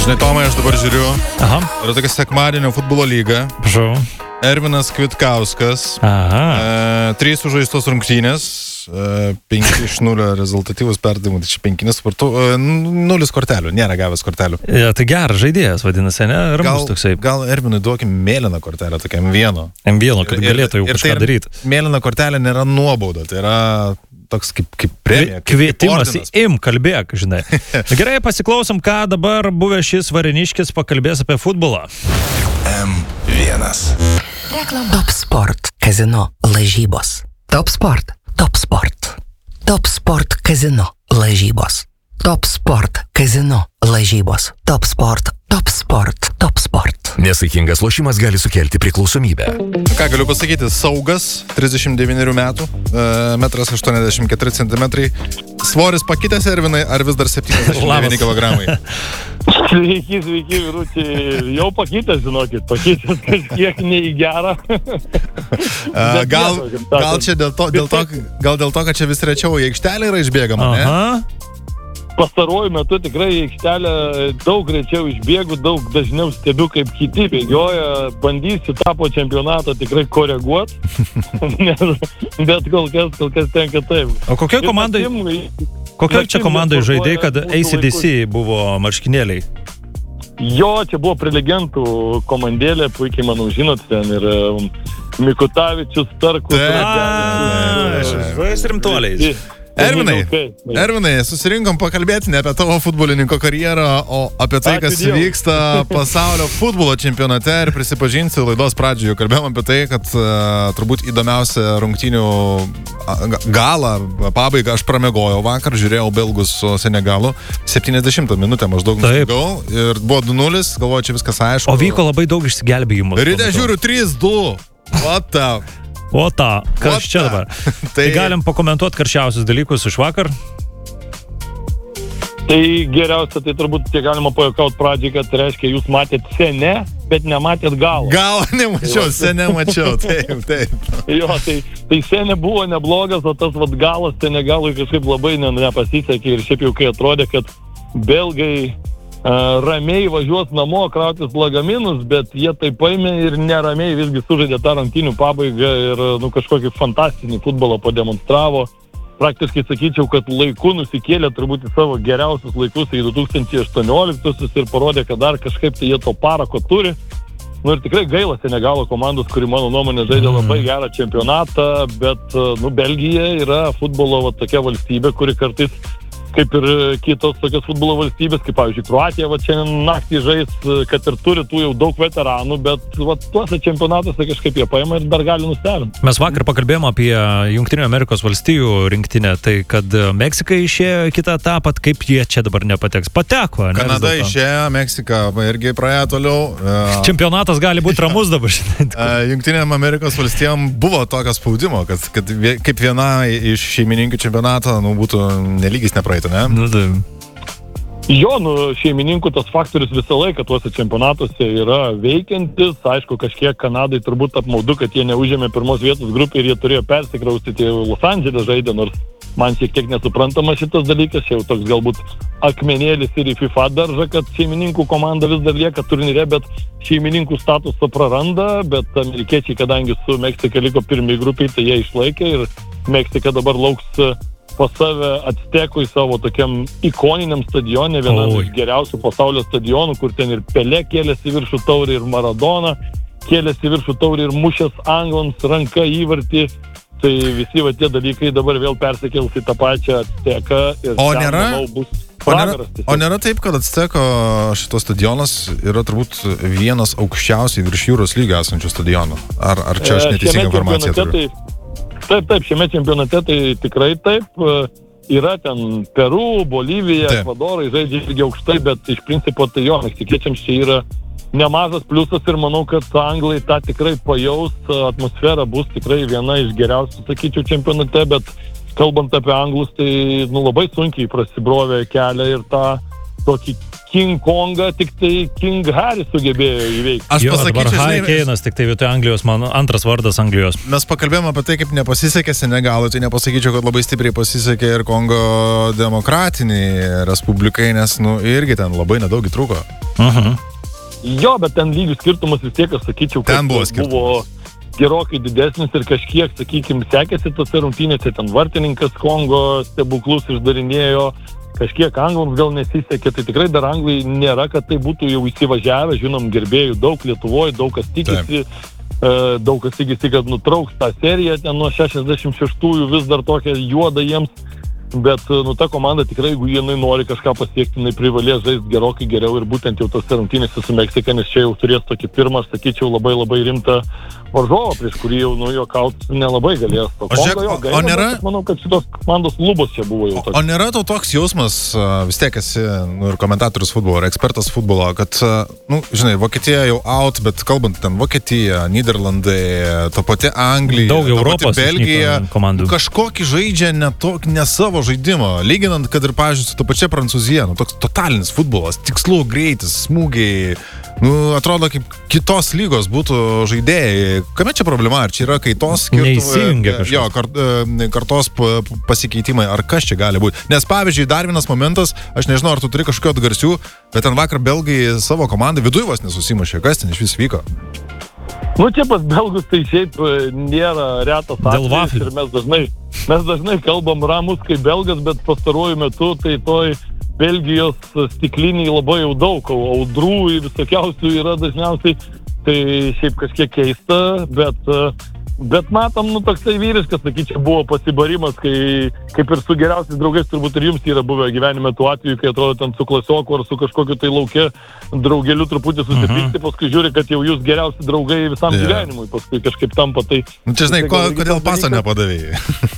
Žinai, Tomai, aš dabar žiūriu. Aha. Yra tokia sekmadienio futbolo lyga. Prašau. Ervinas Kvitkauskas. Aha. 3 sužaistos rungtynės. 5 iš 0 rezultatyvus perdavimų. Tai čia 5 sportų. 0 kortelių. Nėra gavęs kortelių. Ja, tai geras žaidėjas vadinasi, ne? Ramus toksai. Gal Ervinui duokim mėlyną kortelę, tokia M1. M1, kad galėtų jau kažką daryti. Mėlyna kortelė nėra nuobauda. Tai yra toks kaip premija. Kvietimas im, kalbėk, žinai. Gerai, pasiklausom, ką dabar buvęs šis varėniškis pakalbės apie futbolą. M1. Top Sport Kazino lažybos. Top Sport. Top Sport. Top Sport Kazino lažybos. Top Sport Kazino lažybos. Top Sport. Top Sport. Top Sport. Nesaikingas lošimas gali sukelti priklausomybę. Ką galiu pasakyti? Saugas, 39 metų, 1,84 cm. Svoris pakitęs, Ervinai, ar vis dar 79 kg? Sveiki, vyručiai. Jau pakitęs, žinokit. Pakitęs kažkiek ne į gerą. Gal čia dėl to, kad čia vis rečiau į aikštelę yra išbėgama, ne? Pastaruoju metu tikrai į aikštelę daug rečiau išbėgu, daug dažniau stebiu, kaip kiti bėgioja. Bandysiu tą po čempionatą tikrai koreguoti, bet kol kas tenka taip. O kokioj čia komandai žaidėjai, kad AC/DC buvo marškinėliai? Jo, čia buvo prelegentų komandėlė, puikiai manau žinot, ten ir Mikutavičius, Starkus. Žais rimtuoliais. Ervinai, susirinkom pakalbėti ne apie tavo futbolininko karjerą, o apie tai, kas vyksta pasaulio futbolo čempionate. Ir prisipažinsiu, laidos pradžioje kalbėjom apie tai, kad turbūt įdomiausia rungtynių galą, pabaigą aš pramegojau vakar, žiūrėjau Belgus su Senegalu, 70 minutę maždaug nusipirkau ir buvo 2-0, galvoju, čia viskas aišku. O vyko labai daug išsigelbėjimų. Ryte žiūriu 3-2. What the... Kas čia dabar? Tai galim pakomentuoti karščiausius dalykus iš vakar? Tai geriausia, tai turbūt tie galima pajuokauti pradžiai, kad reiškia, jūs matėt Sene, bet nematėt Galą. Galą nemačiau, Sene mačiau, taip. Jo, tai Sene buvo neblogas, o tas Galas Senegalui kažkaip labai nepasisekė ir šiaip jau kai atrodė, kad belgai ramiai važiuos namo, krautis lagaminus, bet jie taip paėmė ir neramiai visgi sužaidė tą rungtynių pabaigą ir kažkokį fantastinį futbolą pademonstravo. Praktiškai sakyčiau, kad laiku nusikėlė turbūt į savo geriausius laikus į 2018 ir parodė, kad dar kažkaip tai jie to parako turi. Ir tikrai gaila Senegalo komandos, kuri mano nuomonė žaidė labai gerą čempionatą, bet Belgija yra futbolo tokia valstybė, kuri kartais kaip ir kitos tokios futbolo valstybės, kaip pavyzdžiui Kroatija, šiandien naktį žais, kad ir turi tų jau daug veteranų, bet tuose čempionatuose kažkaip jie paima ir dar gali nustebinti. Mes vakar pakalbėjome apie Jungtinių Amerikos valstijų rinktinę, tai kad Meksika išėjo į kitą etapą, kaip jie čia dabar nepateks. Pateko, ne? Kanada išėjo, Meksika irgi praėjo toliau. Čempionatas gali būti ramus dabar. Jungtinėm Amerikos valstijom buvo tokio spaudimo, kad kaip viena iš šeimininkių čempionato būtų nelygis nepraeita. Jo, šeimininkų tas faktorius visą laiką tuose čempionatuose yra veikiantis. Aišku, kažkiek Kanadai turbūt apmaudu, kad jie neužėmė pirmos vietos grupį ir jie turėjo persikraustyti į Los Andželę žaidę, nors man šiek tiek nesuprantama šitas dalykas. Čia jau toks galbūt akmenėlis ir į FIFA daržą, kad šeimininkų komanda vis dar lieka turnyre, bet šeimininkų statusą praranda, bet amerikiečiai, kadangi su Meksika liko pirmie grupiai, tai jie išlaikė ir Meksika dabar lauks pas save Aztekui savo tokiam ikoniniam stadione, vienam iš geriausių pasaulio stadionų, kur ten ir Pelé kėlėsi viršų taurį, ir Maradona kėlėsi viršų taurį ir mušęs anglams ranka įvartį. Tai visi tie dalykai dabar vėl persikels į tą pačią Azteką ir manau, bus pragaras. O nėra taip, kad Azteko šitos stadionas yra turbūt vienas aukščiausiai virš jūros lygio esančių stadionų? Ar čia aš neteisingą informaciją turiu? Taip, šiame čempionate tai tikrai taip. Yra ten Peru, Bolivija, Ekvadorai žaidžia irgi aukštai, bet iš principo tai jo, meksikiečiams čia yra nemažas pliusas ir manau, kad anglai tą tikrai pajaus, atmosfera bus tikrai viena iš geriausių, sakyčiau, čempionate, bet kalbant apie anglus, tai labai sunkiai prasibrovė kelią ir tą tokį King Kongą, tik tai King Harry sugebėjo įveikti. Aš pasakyčiau, Harry Kane'as, tik tai vietoj Anglijos, mano antras vardas Anglijos. Mes pakalbėjome apie tai, kaip nepasisekė Senegalui, tai nepasakyčiau, kad labai stipriai pasisekė ir Kongo demokratiniai respublikai, nes irgi ten labai nedaug įtrūko. Jo, bet ten lygių skirtumas vis tiek, aš sakyčiau, kad buvo gerokai didesnis ir kažkiek, sakykime, sekėsi tose rungtynėse, ten vartininkas Kongo stebuklus išdarinėjo, kažkiek anglams gal nesisekė, tai tikrai dar anglai nėra, kad tai būtų jau įsivažiavę, žinom, gerbėjų daug Lietuvoje, daug kas tikisi, kad nutrauks tą seriją, ten nuo 66-ųjų vis dar tokia juoda jiems, bet ta komanda tikrai, jeigu jinai nori kažką pasiekti, jinai privalės žaisti gerokai geriau ir būtent jau tose rungtynėse su Meksika, nes čia jau turės tokį pirmą, aš sakyčiau, labai labai rimtą varžovą, prieš kurį jau juokaut nelabai galės. O nėra? Manau, kad šitos komandos lubos čia buvo jau toks. O nėra tau toks jausmas, vis tiek esi ir komentatorius futbolo, ir ekspertas futbolo, kad, žinai, Vokietija jau out, bet kalbant ten Vokietija, Niderlandai, to pati Anglija, daug Europos Belgija, komandų. Kažkokį žaidžia ne savo žaidimo, lyginant, kad ir, pavyzdžiui, su to pačia Prancūzija, toks totalinis futbolas, tikslų, greitis, smūgiai, atrodo, kaip kitos lygos būtų žaidėjai. Kame čia problema? Ar čia yra kaitos neįsijungia kažkas? Jo, kartos pasikeitimai, ar kas čia gali būti? Nes, pavyzdžiui, dar vienas momentas, aš nežinau, ar tu turi kažkokio atgarsių, bet ten vakar belgai savo komandą viduje vos nesusimušė, kas ten iš vis vyko? Čia pas belgus tai šiaip nėra retas atvejis ir mes dažnai kalbam ramus kaip belgas, bet pastaruoju metu tai toj Belgijos stikliniai labai jau daug, audrų visokiausių yra dažniausiai, tai šiaip kažkiek keista, bet matom, toksai vyriškas, sakyčiau, buvo pasibarimas, kai kaip ir su geriausiais draugais, turbūt ir jums yra buvę gyvenime tų atveju, kai atrodo ten su klasioku ar su kažkokiu tai lauke draugeliu truputį susipykti, paskui žiūri, kad jau jūs geriausi draugai visam gyvenimui, paskui kažkaip tampa tai... Čia žinai, kodėl paso nepadavėjai?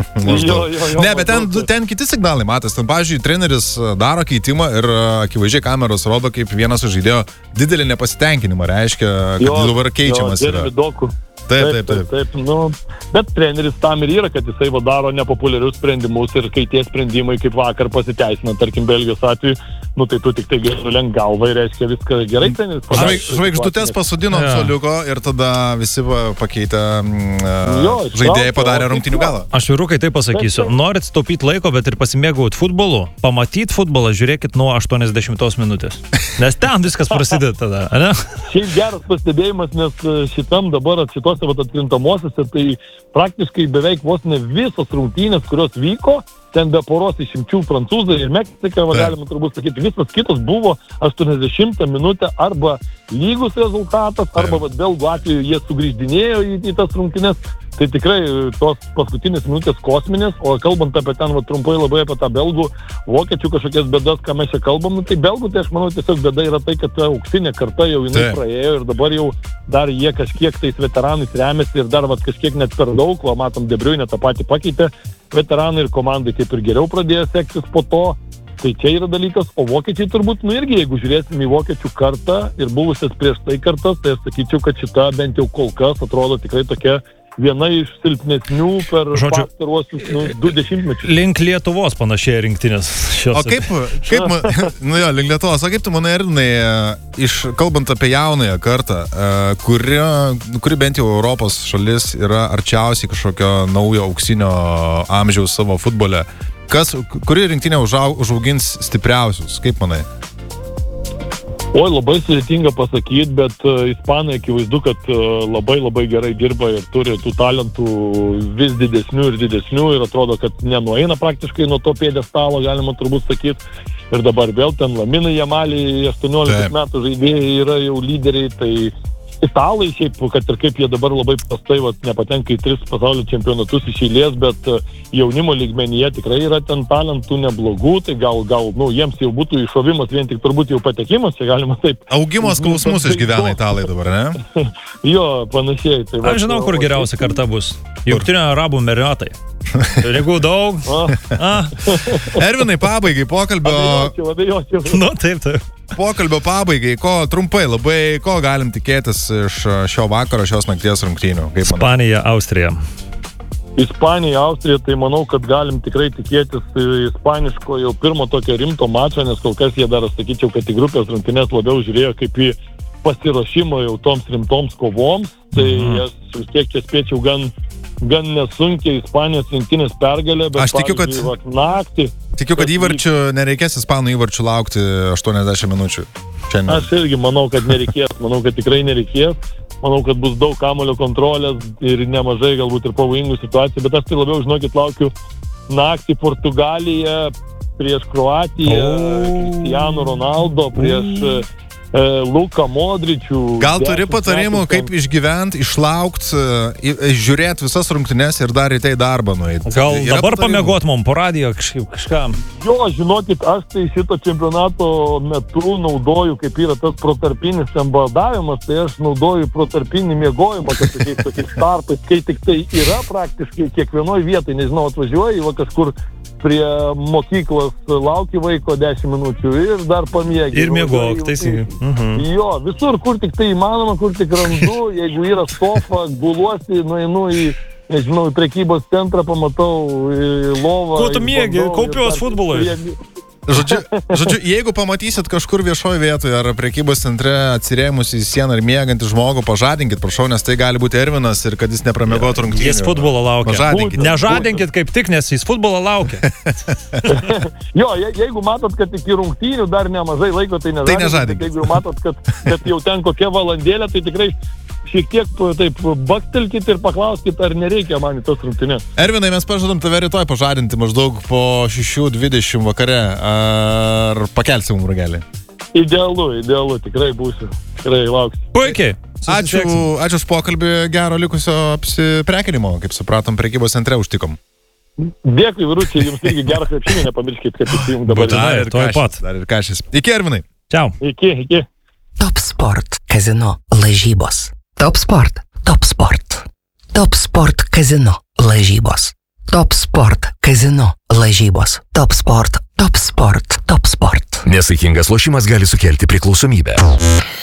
Ne, bet ten kiti signalai matas, ten, pavyzdžiui, treneris daro keitimą ir akivaizdžiai kameros rodo, kaip vienas žaidėjo didelį nepasitenkinimą, reiškia, kad dabar keičiamas yra. Taip. Bet treneris tam ir yra, kad jisai daro nepopuliarius sprendimus ir kai tie sprendimai kaip vakar pasiteisina, tarkim, Belgijos atveju, tai tu tik tai gali lenk galvą ir reiškia viską gerai treneris. Žvaigždutės pasodino ant suoliuko ir tada visi pakeitę žaidėjai padarė rungtynių galą. Aš vyrukai taip pasakysiu, norit staupyti laiko, bet ir pasimėgauti futbolu, pamatyti futbolą, žiūrėkit nuo 80 minutės. Nes ten viskas prasideda tada, ne? Šiaip geras pastebėjimas, nes šitam dabar šitos atkrintamosiose, tai praktiškai beveik vos ne visos rungtynės, kurios vyko, ten be poros išimčių Prancūzai ir Meksika, galima turbūt sakyti, visas kitas buvo 80 minutę arba lygus rezultatas, arba belgų atveju jie sugrįždinėjo į tas rungtynės. Tai tikrai tos paskutinės minutės kosminės, o kalbant apie ten trumpai labai apie tą belgų, vokiečių kažkokias bėdas, ką mes čia kalbam, tai belgų, tai aš manau tiesiog bėda yra tai, kad ta auksinė karta jau jinai praėjo ir dabar jau dar jie kažkiek tais veteranais remiasi ir dar kažkiek net per daug, matom, De Bruyne tą patį pakeitė, veteranai ir komandai kaip ir geriau pradėjo sektis po to. Tai čia yra dalykas, o vokiečiai turbūt, irgi, jeigu žiūrėsim į vokiečių kartą ir buvusias prieš tai kartas, tai aš sakyčiau, kad šita bent jau kol kas atrodo tikrai tokia viena iš silpnesnių per pastaruosius 20 mečius. Link Lietuvos panašiai rinktinės. O kaip link Lietuvos, o kaip tu manai, kalbant apie jaunąją kartą, kuri bent jau Europos šalis yra arčiausiai kažkokio naujo auksinio amžiaus savo futbole, kuri rinktinė užaugins stipriausius, kaip manai? Labai sudėtinga pasakyti, bet ispanai akivaizdu, kad labai labai gerai dirba ir turi tų talentų vis didesnių ir atrodo, kad nenueina praktiškai nuo to pjedestalo, galima turbūt sakyti. Ir dabar vėl ten Laminai Jamaliai 18 metų žaidėjai yra jau lyderiai, tai italai šiaip, kad ir kaip jie dabar labai prastai nepatenka į 3 pasaulio čempionatus iš eilės, bet jaunimo lygmenyje tikrai yra ten talentų neblogų, tai gal jiems jau būtų iššovimas vien tik turbūt jau patekimas, čia galima taip. Augimo skausmus išgyvena italai dabar, ne? Jo, panašiai. Tai aš žinau, kur geriausia karta bus. Jungtinių Arabų Emyratai. Jeigu daug. Ervinai, pabaigai pokalbio. Abejočiau. Taip. Pokalbio pabaigai, ko galim tikėtis iš šio vakaro, šios nakties rungtynių? Ispanija, Austrija. Ispanija, Austrija, tai manau, kad galim tikrai tikėtis ispaniško jau pirmo tokio rimto mačo, nes kol kas jie dar, sakyčiau, kad į grupės rungtynės labiau žiūrėjo kaip į pasiruošimą jau toms rimtoms kovoms, tai aš vis tiek čia spėčiau gan nesunkiai Ispanijos rinktinės pergalė, bet aš tikiu, naktį. Tikiu, kad įvarčių nereikės ispanų įvarčių laukti 80 minučių. Šiandien. Aš irgi manau, kad nereikės, manau, kad tikrai nereikės. Manau, kad bus daug kamuolio kontrolės ir nemažai galbūt ir pavojingų situacijų, bet aš tai labiau, žinokit, laukiu naktį Portugaliją prieš Kroatiją, Cristiano Ronaldo, prieš Luka Modričių. Gal turi patarimų, kaip išgyventi, išlaukti, žiūrėti visas rungtynes ir dar į tai darbą nueiti? Gal dabar pamiegot mum po radijo kažkam? Jo, žinokit, aš tai šito čempionato metu naudoju, kaip yra tas protarpinis badavimas, tai aš naudoju protarpinį miegojimą, kad tokiais tarpais, kai tik tai yra praktiškai kiekvienoj vietai, nežinau, atvažiuoji va kažkur prie mokyklos, lauki vaiko 10 minučių ir dar pamiegi. Ir miegok, teisingai. Jo, visur, kur tik tai įmanoma, kur tik randu, jeigu yra sofa, guluosi, nueinu į, nežinau, į prekybos centrą, pamatau į lovą. Ko tu miegi, kaupiuos futbolui? Žodžiu, jeigu pamatysit kažkur viešoje vietoje ar prekybos centre atsirėmus į sieną ir miegantį žmogų, pažadinkit, prašau, nes tai gali būti Ervinas ir kad jis nepramiegotų rungtynių. Jis futbolo laukia. Pažadinkit. Nežadinkit kaip tik, nes jis futbolo laukia. Jo, jeigu matot, kad iki rungtynių dar nemažai laiko, tai nežadinkit. Jeigu matot, kad jau ten kokia valandėlė, tai tikrai šiek tiek taip baktelkit ir paklauskit, ar nereikia man į tos rungtynės. Ervinai, mes pažadam tave rytoj pažadinti maždaug po 6:20 vakare. Ar pakelsim ragelį? Idealu, tikrai būsiu. Tikrai lauksiu. Puikiai. Ačiū už pokalbį, gero likusio apsiprekinimo, kaip supratom, prekybos centre užtikom. Dėkui, vyručiai, jums irgi gerą krepšinį, nepamirškit, kad įsijungt dabar. Dar ir kašis. Iki, Ervinai. Čiau. Iki. Top Sport Kazino lažybos. Top Sport. Top Sport Kazino lažybos. Top Sport Kazino lažybos. Top Sport. Nesaikingas lošimas gali sukelti priklausomybę.